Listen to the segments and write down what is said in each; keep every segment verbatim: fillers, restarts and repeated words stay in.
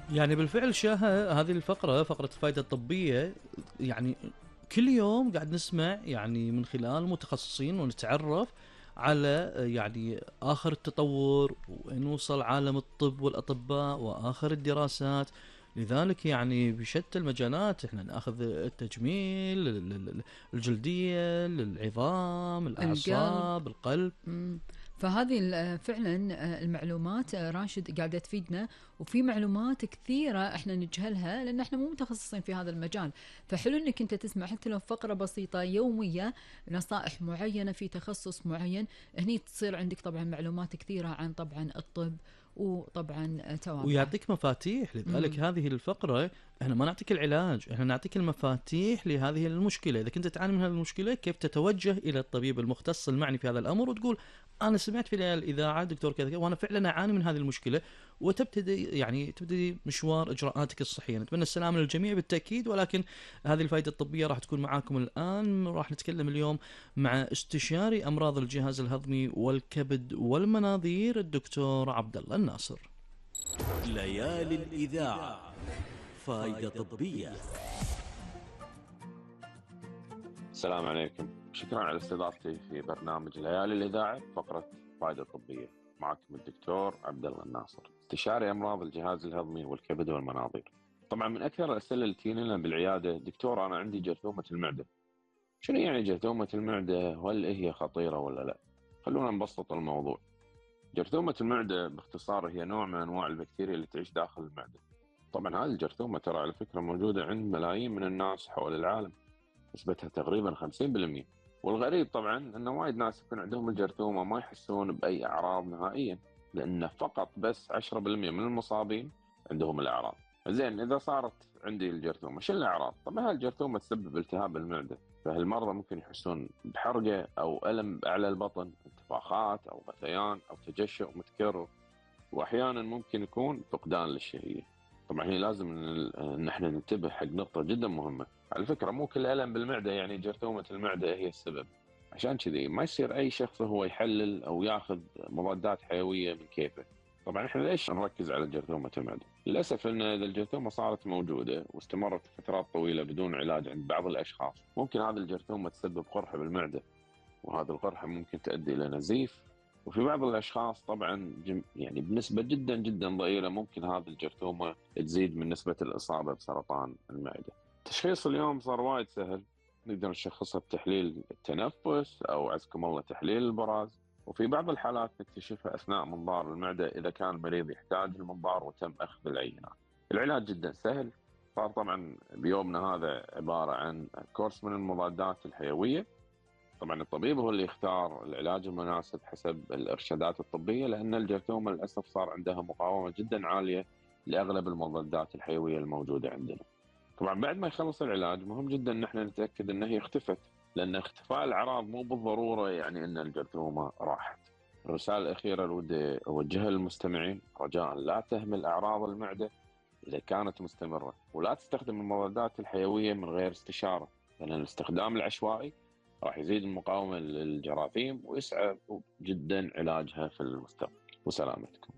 يعني بالفعل شاهة هذه الفقرة، فقرة الفائدة الطبية، يعني كل يوم قاعد نسمع يعني من خلال متخصصين ونتعرف على يعني آخر التطور وين وصل عالم الطب والأطباء وآخر الدراسات. لذلك يعني بشتى المجالات احنا ناخذ التجميل، ال- ال- الجلدية، العظام، القلب. الأعصاب، القلب. مم. فهذه ال- فعلا آه، المعلومات آه، راشد قاعدة تفيدنا، وفي معلومات كثيرة احنا نجهلها لان احنا مو متخصصين في هذا المجال. فحلو انك انت تسمع حتى لو فقرة بسيطة يومية، نصائح معينة في تخصص معين، هني تصير عندك طبعا معلومات كثيرة عن طبعا الطب وطبعا آه، توابعه. ويعطيك مفاتيح. لذلك مم. هذه الفقرة احنا ما نعطيك العلاج، احنا نعطيك المفاتيح لهذه المشكلة. اذا كنت تعاني من هذه المشكلة كيف تتوجه الى الطبيب المختص المعني في هذا الامر، وتقول انا سمعت في الاذاعة دكتور كذا كذا وانا فعلا اعاني من هذه المشكلة، وتبتدي يعني تبتدي مشوار اجراءاتك الصحية. نتمنى السلامة للجميع بالتأكيد. ولكن هذه الفائدة الطبية راح تكون معاكم الان. راح نتكلم اليوم مع استشاري امراض الجهاز الهضمي والكبد والمناظير الدكتور عبد الله الناصر. ليالي الإذاعة، فائدة طبية. السلام عليكم، شكرا على استضافتي في برنامج ليالي الإذاعة فقرة فائدة طبية. معكم الدكتور عبد الله الناصر، استشاري أمراض الجهاز الهضمي والكبد والمناظير. طبعا من أكثر الأسئلة اللي تجينا لنا بالعيادة، دكتور أنا عندي جرثومة المعدة. شنو يعني جرثومة المعدة؟ وهل هي خطيرة ولا لا؟ خلونا نبسط الموضوع. جرثومة المعدة باختصار هي نوع من أنواع البكتيريا اللي تعيش داخل المعدة. طبعا هذه الجرثومة ترى على فكرة موجودة عند ملايين من الناس حول العالم، نسبتها تقريبا خمسين بالمئة. والغريب طبعا أن وايد ناس يكون عندهم الجرثومة ما يحسون بأي أعراض نهائيا، لأن فقط بس عشرة بالمئة من المصابين عندهم الأعراض. زين، إذا صارت عندي الجرثومة شو الأعراض؟ طبعا هالجرثومة تسبب التهاب المعدة، فهالمرضى ممكن يحسون بحرقة أو ألم بأعلى البطن، انتفاخات أو غثيان أو تجشؤ متكرر، وأحيانا ممكن يكون فقدان للشهية. طبعا هي لازم ان احنا ننتبه حق نقطة جدا مهمة. على فكرة مو كل ألم بالمعدة يعني جرثومة المعدة هي السبب. عشان كذي ما يصير أي شخص هو يحلل أو ياخذ مضادات حيوية من كيفه. طبعا احنا ليش نركز على جرثومة المعدة؟ للأسف ان إذا الجرثومة صارت موجودة واستمرت فترات طويلة بدون علاج عند بعض الأشخاص، ممكن هذه الجرثومة تسبب قرحة بالمعدة، وهذه القرحة ممكن تؤدي إلى نزيف. وفي بعض الأشخاص طبعا يعني بنسبة جدا جدا ضئيلة ممكن هذه الجرثومة تزيد من نسبة الإصابة بسرطان المعدة. التشخيص اليوم صار وايد سهل، نقدر نشخصها بتحليل التنفس أو عزكم الله تحليل البراز، وفي بعض الحالات نكتشفها أثناء منظار المعدة إذا كان المريض يحتاج المنظار وتم أخذ العينات. العلاج جدا سهل، صار طبعا بيومنا هذا عبارة عن كورس من المضادات الحيوية. طبعا الطبيب هو اللي يختار العلاج المناسب حسب الإرشادات الطبية، لأن الجرثومة للأسف صار عندها مقاومة جدا عالية لأغلب المضادات الحيوية الموجودة عندنا. طبعا بعد ما يخلص العلاج مهم جدا ان احنا نتاكد انها هي اختفت، لان اختفاء الاعراض مو بالضروره يعني ان الجرثومه راحت. الرساله الاخيره اللي ودي اوجهها للمستمعين، رجاء لا تهمل اعراض المعده اذا كانت مستمره، ولا تستخدم المضادات الحيويه من غير استشاره، لان الاستخدام العشوائي راح يزيد المقاومه للجراثيم ويصعب جدا علاجها في المستقبل. وسلامتكم.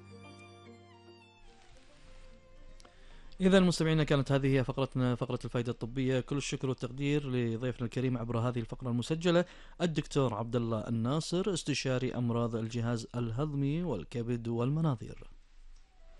إذا مستمعينا كانت هذه هي فقرتنا، فقرة الفائدة الطبية. كل الشكر والتقدير لضيفنا الكريم عبر هذه الفقرة المسجلة، الدكتور عبد الله الناصر، استشاري أمراض الجهاز الهضمي والكبد والمناظير.